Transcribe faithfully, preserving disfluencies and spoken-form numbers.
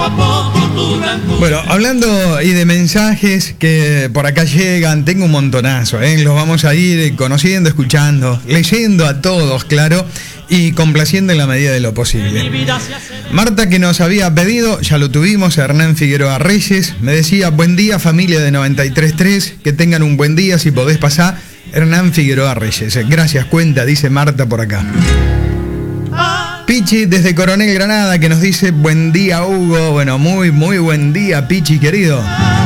Bueno, hablando y de mensajes que por acá llegan, tengo un montonazo, ¿eh? Los vamos a ir conociendo, escuchando, leyendo a todos, claro, y complaciendo en la medida de lo posible. Marta, que nos había pedido, ya lo tuvimos, Hernán Figueroa Reyes, me decía, buen día familia de noventa y tres punto tres, que tengan un buen día, si podés pasar, Hernán Figueroa Reyes. Gracias, cuenta, dice Marta por acá. Pichi desde Coronel Granada, que nos dice buen día Hugo. Bueno, muy muy buen día Pichi querido.